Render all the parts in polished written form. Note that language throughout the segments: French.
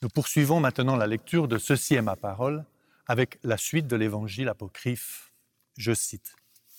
Nous poursuivons maintenant la lecture de « Ceci est ma parole » avec la suite de l'évangile apocryphe. Je cite.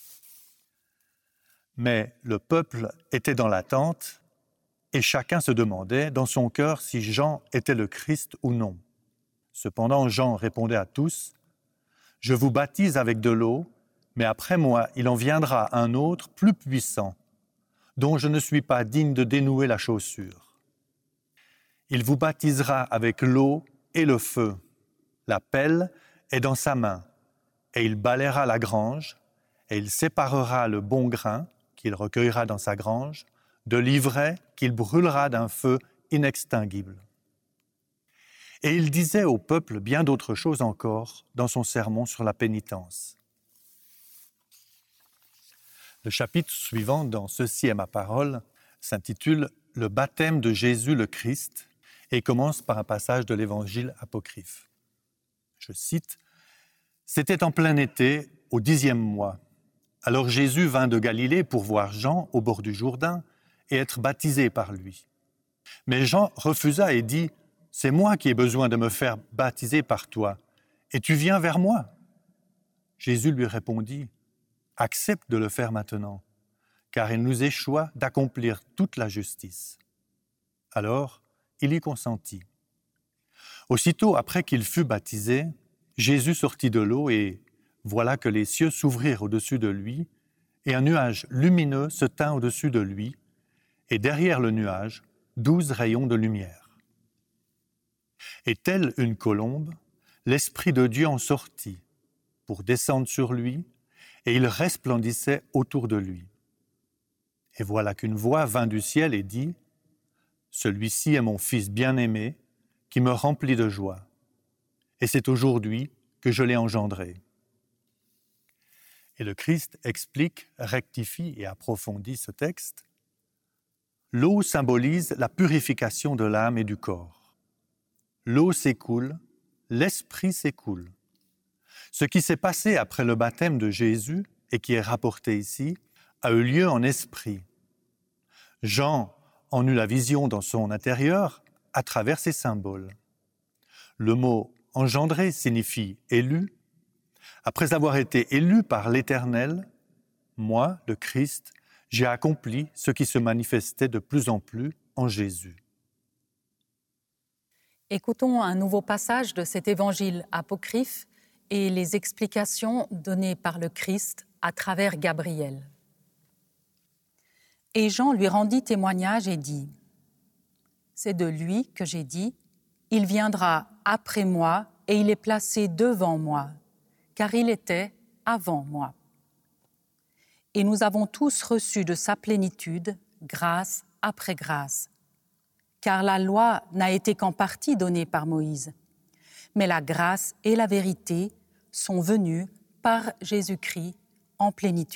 « Mais le peuple était dans l'attente et chacun se demandait dans son cœur si Jean était le Christ ou non. Cependant, Jean répondait à tous « Je vous baptise avec de l'eau, mais après moi, il en viendra un autre plus puissant, dont je ne suis pas digne de dénouer la chaussure. Il vous baptisera avec l'eau et le feu. La pelle est dans sa main, et il balayera la grange, et il séparera le bon grain qu'il recueillera dans sa grange, de l'ivraie qu'il brûlera d'un feu inextinguible. » Et il disait au peuple bien d'autres choses encore dans son sermon sur la pénitence. Le chapitre suivant dans « Ceci est ma parole » s'intitule « Le baptême de Jésus le Christ » et commence par un passage de l'évangile apocryphe. Je cite, « C'était en plein été, au 10e mois. Alors Jésus vint de Galilée pour voir Jean au bord du Jourdain et être baptisé par lui. Mais Jean refusa et dit, « C'est moi qui ai besoin de me faire baptiser par toi, et tu viens vers moi. » Jésus lui répondit, « Accepte de le faire maintenant, car il nous échoit d'accomplir toute la justice. » Alors, il y consentit. Aussitôt après qu'il fut baptisé, Jésus sortit de l'eau et voilà que les cieux s'ouvrirent au-dessus de lui et un nuage lumineux se tint au-dessus de lui et derrière le nuage, 12 rayons de lumière. Et telle une colombe, l'Esprit de Dieu en sortit pour descendre sur lui et il resplendissait autour de lui. Et voilà qu'une voix vint du ciel et dit « Celui-ci est mon Fils bien-aimé, qui me remplit de joie. Et c'est aujourd'hui que je l'ai engendré. » Et le Christ explique, rectifie et approfondit ce texte. L'eau symbolise la purification de l'âme et du corps. L'eau s'écoule, l'esprit s'écoule. Ce qui s'est passé après le baptême de Jésus, et qui est rapporté ici, a eu lieu en esprit. Jean en eut la vision dans son intérieur à travers ces symboles. Le mot « engendré » signifie « élu ». Après avoir été élu par l'Éternel, moi, le Christ, j'ai accompli ce qui se manifestait de plus en plus en Jésus. Écoutons un nouveau passage de cet évangile apocryphe et les explications données par le Christ à travers Gabriel. Et Jean lui rendit témoignage et dit « C'est de lui que j'ai dit, il viendra après moi et il est placé devant moi, car il était avant moi. Et nous avons tous reçu de sa plénitude, grâce après grâce. Car la loi n'a été qu'en partie donnée par Moïse, mais la grâce et la vérité sont venues par Jésus-Christ en plénitude. »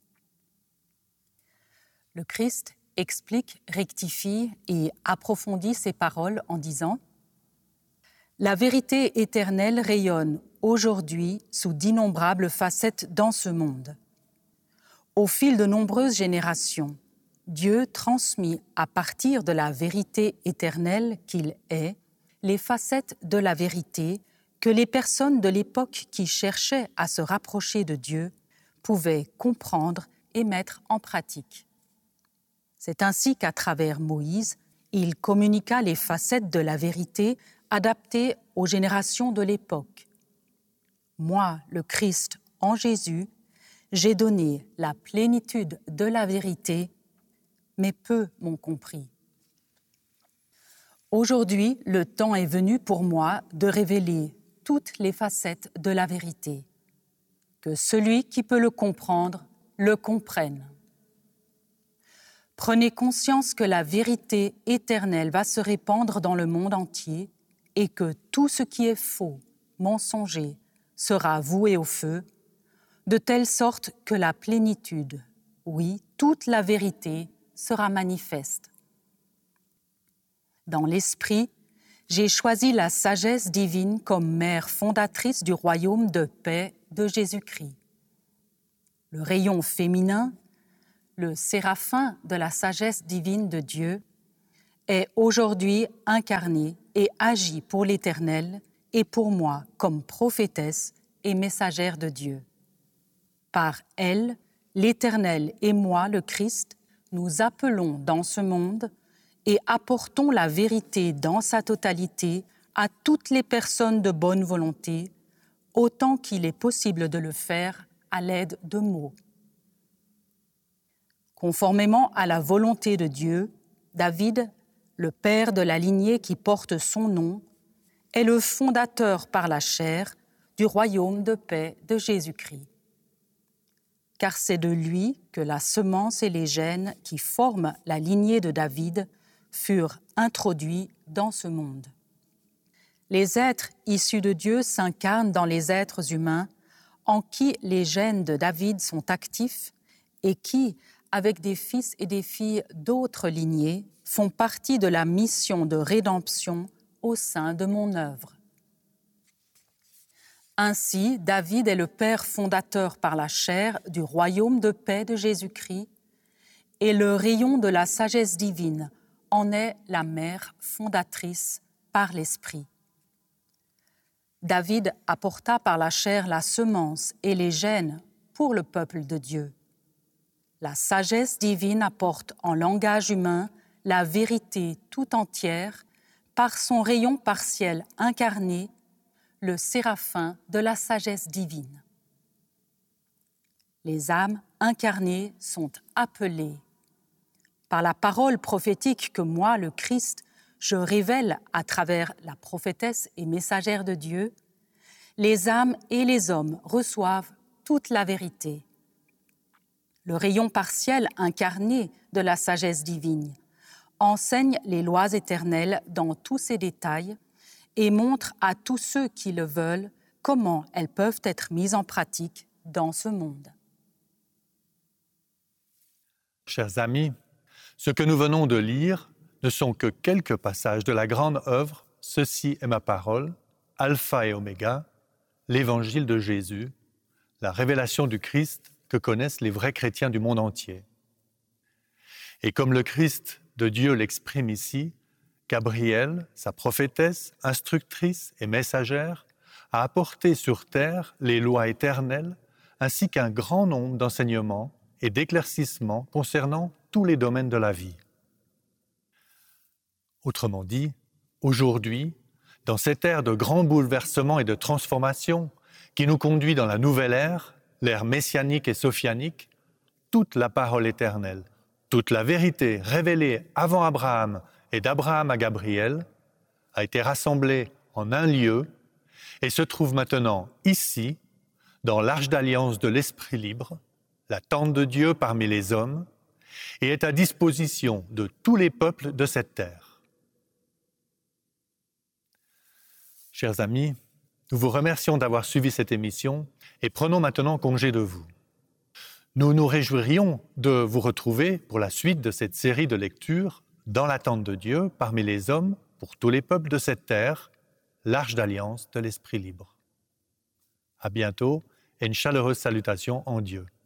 Le Christ explique, rectifie et approfondit ses paroles en disant « La vérité éternelle rayonne aujourd'hui sous d'innombrables facettes dans ce monde. Au fil de nombreuses générations, Dieu transmit à partir de la vérité éternelle qu'il est, les facettes de la vérité que les personnes de l'époque qui cherchaient à se rapprocher de Dieu pouvaient comprendre et mettre en pratique. C'est ainsi qu'à travers Moïse, il communiqua les facettes de la vérité adaptées aux générations de l'époque. Moi, le Christ, en Jésus, j'ai donné la plénitude de la vérité, mais peu m'ont compris. Aujourd'hui, le temps est venu pour moi de révéler toutes les facettes de la vérité. Que celui qui peut le comprendre, le comprenne. Prenez conscience que la vérité éternelle va se répandre dans le monde entier et que tout ce qui est faux, mensonger, sera voué au feu, de telle sorte que la plénitude, oui, toute la vérité, sera manifeste. Dans l'esprit, j'ai choisi la sagesse divine comme mère fondatrice du royaume de paix de Jésus-Christ. Le rayon féminin, le séraphin de la sagesse divine de Dieu, est aujourd'hui incarnée et agit pour l'Éternel et pour moi comme prophétesse et messagère de Dieu. Par elle, l'Éternel et moi, le Christ, nous appelons dans ce monde et apportons la vérité dans sa totalité à toutes les personnes de bonne volonté, autant qu'il est possible de le faire à l'aide de mots. Conformément à la volonté de Dieu, David, le père de la lignée qui porte son nom, est le fondateur par la chair du royaume de paix de Jésus-Christ. Car c'est de lui que la semence et les gènes qui forment la lignée de David furent introduits dans ce monde. Les êtres issus de Dieu s'incarnent dans les êtres humains en qui les gènes de David sont actifs et qui, avec des fils et des filles d'autres lignées, font partie de la mission de rédemption au sein de mon œuvre. Ainsi, David est le père fondateur par la chair du royaume de paix de Jésus-Christ et le rayon de la sagesse divine en est la mère fondatrice par l'Esprit. David apporta par la chair la semence et les gènes pour le peuple de Dieu. La sagesse divine apporte en langage humain la vérité tout entière par son rayon partiel incarné, le séraphin de la sagesse divine. Les âmes incarnées sont appelées. Par la parole prophétique que moi, le Christ, je révèle à travers la prophétesse et messagère de Dieu, les âmes et les hommes reçoivent toute la vérité. Le rayon partiel incarné de la sagesse divine enseigne les lois éternelles dans tous ses détails et montre à tous ceux qui le veulent comment elles peuvent être mises en pratique dans ce monde. Chers amis, ce que nous venons de lire ne sont que quelques passages de la grande œuvre « Ceci est ma parole », Alpha et Oméga, l'Évangile de Jésus, la révélation du Christ que connaissent les vrais chrétiens du monde entier. Et comme le Christ de Dieu l'exprime ici, Gabriel, sa prophétesse, instructrice et messagère, a apporté sur terre les lois éternelles ainsi qu'un grand nombre d'enseignements et d'éclaircissements concernant tous les domaines de la vie. Autrement dit, aujourd'hui, dans cette ère de grands bouleversements et de transformations qui nous conduit dans la nouvelle ère, l'ère messianique et sophianique, toute la parole éternelle, toute la vérité révélée avant Abraham et d'Abraham à Gabriel a été rassemblée en un lieu et se trouve maintenant ici, dans l'Arche d'Alliance de l'Esprit libre, la tente de Dieu parmi les hommes, et est à disposition de tous les peuples de cette terre. Chers amis, nous vous remercions d'avoir suivi cette émission et prenons maintenant congé de vous. Nous nous réjouirions de vous retrouver pour la suite de cette série de lectures dans la tente de Dieu, parmi les hommes, pour tous les peuples de cette terre, l'Arche d'Alliance de l'Esprit libre. À bientôt et une chaleureuse salutation en Dieu.